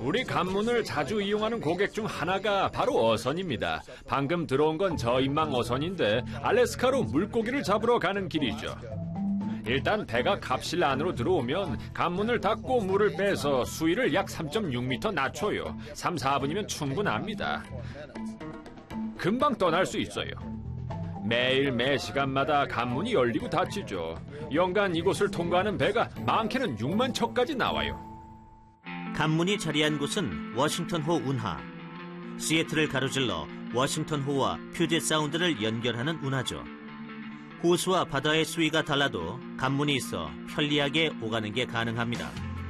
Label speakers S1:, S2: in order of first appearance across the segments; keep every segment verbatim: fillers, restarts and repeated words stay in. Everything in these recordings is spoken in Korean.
S1: 우리 관문을 자주 이용하는 고객 중 하나가 바로 어선입니다. 방금 들어온 건 저인망 어선인데 알래스카로 물고기를 잡으러 가는 길이죠. 일단 배가 갑실 안으로 들어오면 관문을 닫고 물을 빼서 수위를 약 삼 점 육 미터 낮춰요. 삼, 사 분이면 충분합니다. 금방 떠날 수 있어요. 매일 매 시간마다 관문이 열리고 닫히죠. 연간 이곳을 통과하는 배가 많게는 육만 척까지 나와요.
S2: 관문이 자리한 곳은 워싱턴호 운하. 시애틀을 가로질러 워싱턴호와 퓨젯 사운드를 연결하는 운하죠. 호수와 바다의 수위가 달라도 관문이 있어 편리하게 오가는 게 가능합니다.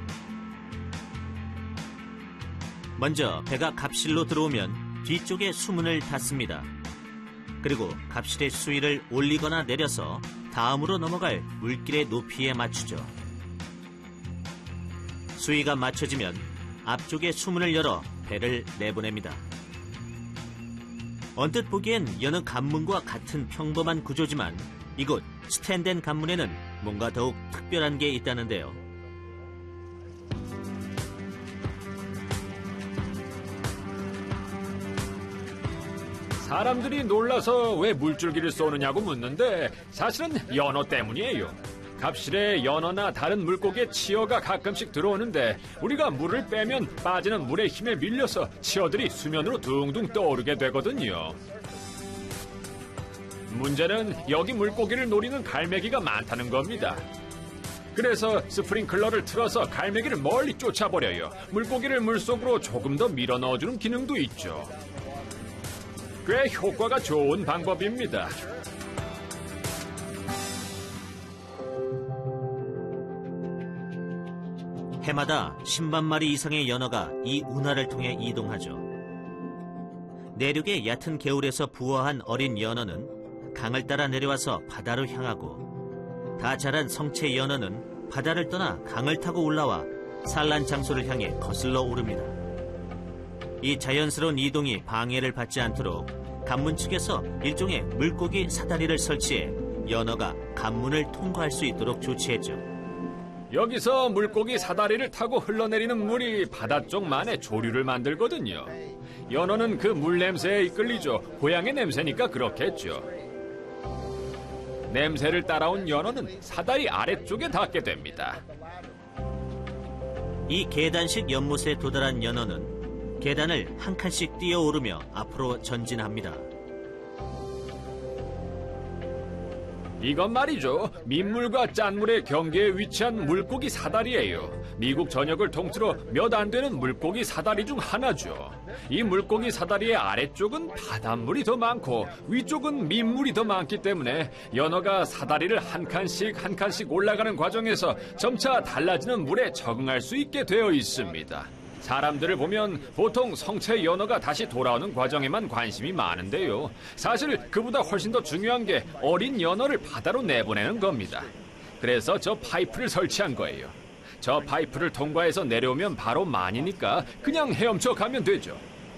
S2: 먼저 배가 갑실로 들어오면 뒤쪽에 수문을 닫습니다. 그리고 갑실의 수위를 올리거나 내려서 다음으로 넘어갈 물길의 높이에 맞추죠. 수위가 맞춰지면 앞쪽에 수문을 열어 배를 내보냅니다. 언뜻 보기엔 여느 관문과 같은 평범한 구조지만 이곳 스탠덴 관문에는 뭔가 더욱 특별한 게 있다는데요.
S1: 사람들이 놀라서 왜 물줄기를 쏘느냐고 묻는데 사실은 연어 때문이에요. 갑실에 연어나 다른 물고기의 치어가 가끔씩 들어오는데 우리가 물을 빼면 빠지는 물의 힘에 밀려서 치어들이 수면으로 둥둥 떠오르게 되거든요. 문제는 여기 물고기를 노리는 갈매기가 많다는 겁니다. 그래서 스프링클러를 틀어서 갈매기를 멀리 쫓아버려요. 물고기를 물속으로 조금 더 밀어 넣어주는 기능도 있죠. 꽤 효과가 좋은 방법입니다.
S2: 해마다 십만 마리 이상의 연어가 이 운하를 통해 이동하죠. 내륙의 얕은 개울에서 부화한 어린 연어는 강을 따라 내려와서 바다로 향하고 다 자란 성체 연어는 바다를 떠나 강을 타고 올라와 산란 장소를 향해 거슬러 오릅니다. 이 자연스러운 이동이 방해를 받지 않도록 관문 측에서 일종의 물고기 사다리를 설치해 연어가 관문을 통과할 수 있도록 조치했죠.
S1: 여기서 물고기 사다리를 타고 흘러내리는 물이 바다 쪽만의 조류를 만들거든요. 연어는 그 물 냄새에 이끌리죠. 고향의 냄새니까 그렇겠죠. 냄새를 따라온 연어는 사다리 아래쪽에 닿게 됩니다.
S2: 이 계단식 연못에 도달한 연어는 계단을 한 칸씩 뛰어오르며 앞으로 전진합니다.
S1: 이건 말이죠. 민물과 짠물의 경계에 위치한 물고기 사다리예요. 미국 전역을 통틀어 몇 안 되는 물고기 사다리 중 하나죠. 이 물고기 사다리의 아래쪽은 바닷물이 더 많고 위쪽은 민물이 더 많기 때문에 연어가 사다리를 한 칸씩 한 칸씩 올라가는 과정에서 점차 달라지는 물에 적응할 수 있게 되어 있습니다. 사람들을 보면 보통 성체 연어가 다시 돌아오는 과정에만 관심이 많은데요. 사실 그보다 훨씬 더 중요한 게 어린 연어를 바다로 내보내는 겁니다. 그래서 저 파이프를 설치한 거예요. 저 파이프를 통과해서 내려오면 바로 만이니까 그냥 헤엄쳐 가면 되죠.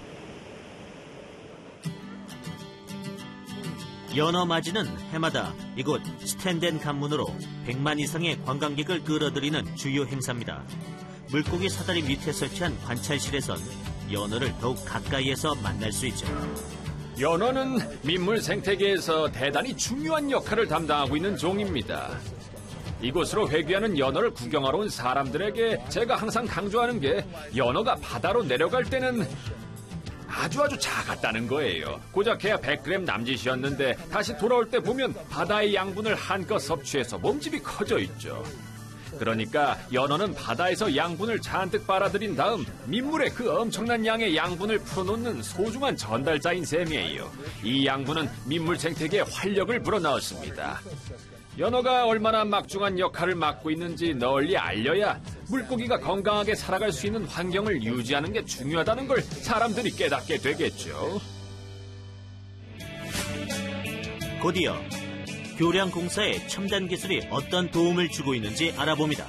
S2: 연어 맞이는 해마다 이곳 스탠덴 관문으로 백만 이상의 관광객을 끌어들이는 주요 행사입니다. 물고기 사다리 밑에 설치한 관찰실에선 연어를 더욱 가까이에서 만날 수 있죠.
S1: 연어는 민물 생태계에서 대단히 중요한 역할을 담당하고 있는 종입니다. 이곳으로 회귀하는 연어를 구경하러 온 사람들에게 제가 항상 강조하는 게 연어가 바다로 내려갈 때는 아주 아주 작았다는 거예요. 고작해야 백 그램 남짓이었는데 다시 돌아올 때 보면 바다의 양분을 한껏 섭취해서 몸집이 커져 있죠. 그러니까 연어는 바다에서 양분을 잔뜩 빨아들인 다음 민물에 그 엄청난 양의 양분을 풀어놓는 소중한 전달자인 셈이에요. 이 양분은 민물 생태계에 활력을 불어넣었습니다. 연어가 얼마나 막중한 역할을 맡고 있는지 널리 알려야 물고기가 건강하게 살아갈 수 있는 환경을 유지하는 게 중요하다는 걸 사람들이 깨닫게 되겠죠.
S2: 곧이어 교량 공사에 첨단 기술이 어떤 도움을 주고 있는지 알아봅니다.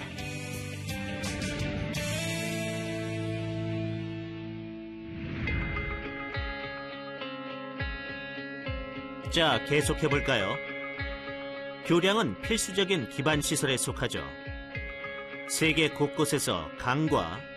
S2: 자, 계속해볼까요? 교량은 필수적인 기반 시설에 속하죠. 세계 곳곳에서 강과